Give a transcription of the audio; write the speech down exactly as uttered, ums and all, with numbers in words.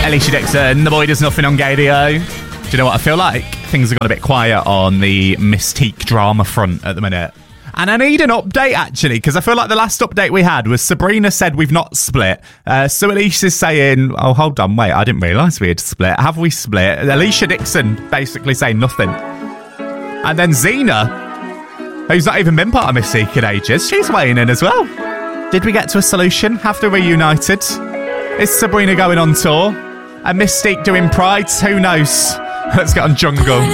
Alicia Dixon, The Boy Does Nothing on Gadio. Do you know what I feel like? Things have got a bit quiet on the Mystique drama front at the minute. And I need an update, actually, because I feel like the last update we had was Sabrina said we've not split. Uh, so Alicia's saying, oh, hold on, wait, I didn't realise we had split. Have we split? Alicia Dixon basically saying nothing. And then Xena, who's not even been part of Mystique in ages, she's weighing in as well. Did we get to a solution? Have they reunited? Is Sabrina going on tour? And Mystique doing Pride? Who knows? Let's get on Jungle.